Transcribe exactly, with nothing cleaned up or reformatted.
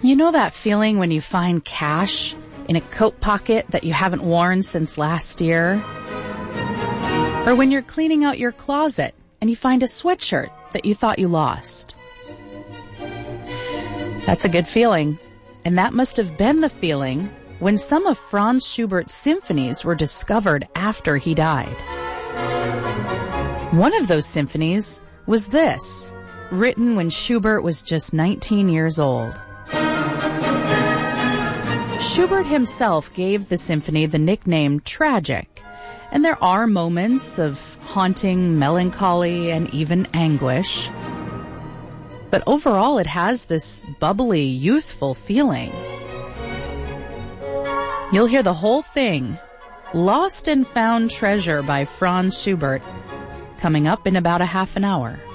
You know that feeling when you find cash in a coat pocket that you haven't worn since last year? Or when you're cleaning out your closet and you find a sweatshirt that you thought you lost? That's a good feeling, and that must have been the feeling when some of Franz Schubert's symphonies were discovered after he died. One of those symphonies was this, written when Schubert was just nineteen years old. Schubert himself gave the symphony the nickname Tragic, and there are moments of haunting melancholy and even anguish. But overall, it has this bubbly, youthful feeling. You'll hear the whole thing, Lost and Found Treasure by Franz Schubert, coming up in about a half an hour.